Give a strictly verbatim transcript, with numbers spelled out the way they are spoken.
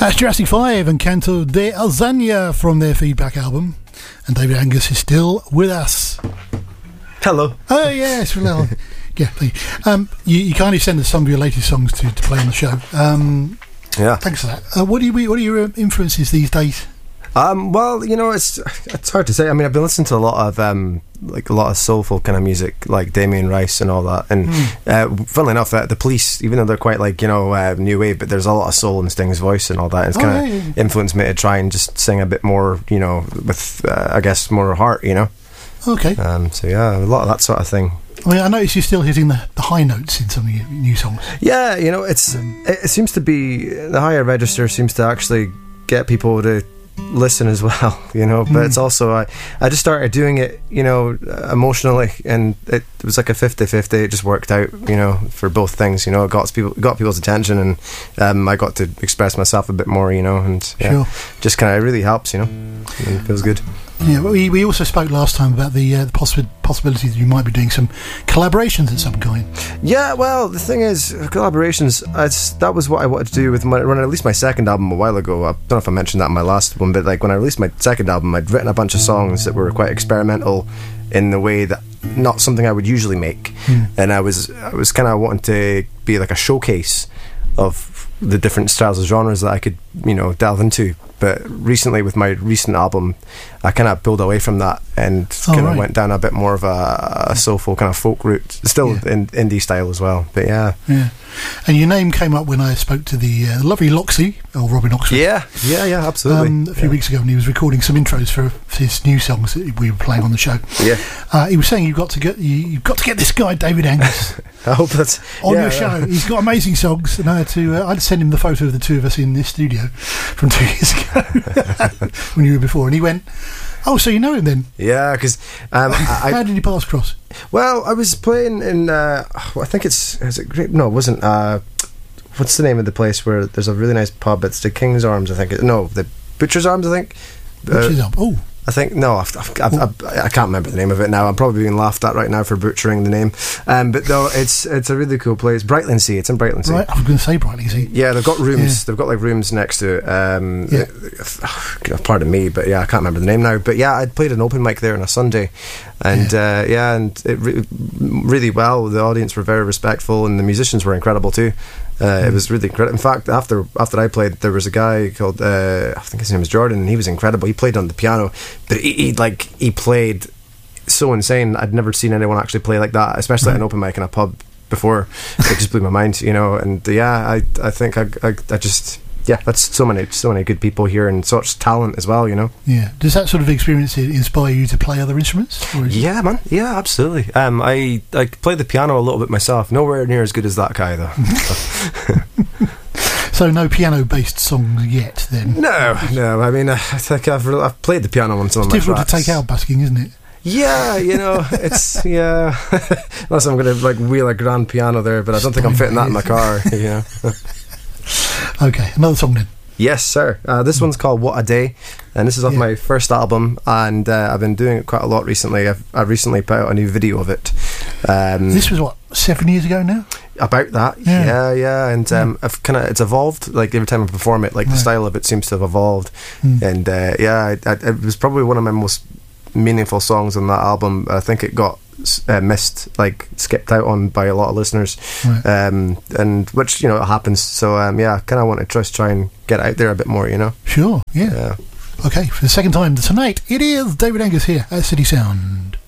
That's Jurassic five and Canto de Alzania from their Feedback album. And David Angus is still with us. Hello. Oh, yes. Well, yeah, please. Um, you, you kindly send us some of your latest songs to, to play on the show. Um, yeah. Thanks for that. Uh, what, do you, what are your influences these days? Um, well, you know, it's it's hard to say. I mean, I've been listening to a lot of um, like a lot of soulful kind of music, like Damien Rice and all that. And mm. uh, funnily enough, uh, the Police, even though they're quite like you know uh, new wave, but there's a lot of soul in Sting's voice and all that. It's oh, kind of yeah, yeah. influenced me to try and just sing a bit more, you know, with uh, I guess more heart, you know. Okay. Um, so yeah, a lot of that sort of thing. I mean, I notice you're still hitting the, the high notes in some of your new songs. Yeah, you know, it's um, it, it seems to be the higher register seems to actually get people to listen as well, you know, but mm. it's also I, I just started doing it, you know, emotionally, and it, it was like a fifty-fifty. It just worked out, you know, for both things, you know. It got people got people's attention, and um, I got to express myself a bit more, you know, and yeah, sure. just kind of really helps, you know, and it feels good. Yeah, we we also spoke last time about the uh, the possi- possibility that you might be doing some collaborations at some kind. Yeah, well, the thing is, collaborations. It's, that was what I wanted to do with my when I released my second album a while ago. I don't know if I mentioned that in my last one, but like when I released my second album, I'd written a bunch of songs that were quite experimental in the way that not something I would usually make, mm. and I was I was kind of wanting to be like a showcase of the different styles of genres that I could, you know, delve into. But recently with my recent album, I kind of pulled away from that and oh, kind of right. went down a bit more of a, a soulful kind of folk route, still yeah. in indie style as well, but yeah. Yeah. And your name came up when I spoke to the uh, lovely Loxy, or Robin Oxford. Yeah, yeah, yeah, absolutely. Um, a few yeah. weeks ago when he was recording some intros for his new songs that we were playing on the show. Yeah. Uh, he was saying you've got to get you, you've got to get this guy David Angus. I hope that's on yeah, your show. Yeah. He's got amazing songs, and I had to uh, I'd send him the photo of the two of us in this studio from two years ago when you were before, and he went, "Oh, so you know him then?" Yeah, because um, how did you pass across? Well, I was playing in uh, I think it's is it great? No, it wasn't. Uh, what's the name of the place where there's a really nice pub? It's the King's Arms, I think. It, no, the Butcher's Arms, I think. Butcher's uh, Arms. Oh. I think no, I've, I've, I've, I've, I can't remember the name of it now. I'm probably being laughed at right now for butchering the name. Um, but no, it's it's a really cool place. Brightlingsea. It's in Brightlingsea. Right, I was going to say Brightlingsea. Yeah, they've got rooms. Yeah. They've got like rooms next to it. Um, yeah. uh, pardon me, but yeah, I can't remember the name now. But yeah, I'd played an open mic there on a Sunday, and yeah, uh, yeah and it re- really well. The audience were very respectful, and the musicians were incredible too. Uh, mm. It was really incredible. In fact, after after I played, there was a guy called uh, I think his name was Jordan, and he was incredible. He played on the piano, but he, he like he played so insane. I'd never seen anyone actually play like that, especially at an open mic in a pub before. It just blew my mind, you know. And yeah, I I think I I, I just. Yeah, that's so many, so many good people here and such talent as well, you know. Yeah. Does that sort of experience inspire you to play other instruments? Or is yeah, man. Yeah, absolutely. Um, I I play the piano a little bit myself. Nowhere near as good as that guy, though. So no piano-based songs yet, then? No, no. I mean, I think I've I've played the piano on some it's of my difficult tracks. to take out busking, isn't it? Yeah, you know, it's yeah. Unless I'm going to like wheel a grand piano there, but I don't think I'm fitting that in my car. You know. Okay, another song then. Yes, sir. Uh, this one's called What a Day, and this is off yeah. my first album, and uh, I've been doing it quite a lot recently. I've, I've recently put out a new video of it. Um, this was what, seven years ago now? About that, yeah, yeah, yeah. and um, yeah. I've kind of it's evolved. Like every time I perform it, like right. the style of it seems to have evolved, mm. and uh, yeah, I, I, it was probably one of my most meaningful songs on that album. I think it got uh, missed, like skipped out on by a lot of listeners, right. um, and which you know it happens. So um, yeah, I kind of want to just try and get it out there a bit more, you know. Sure, yeah. yeah. Okay, for the second time tonight, it is David Angus here at City Sound.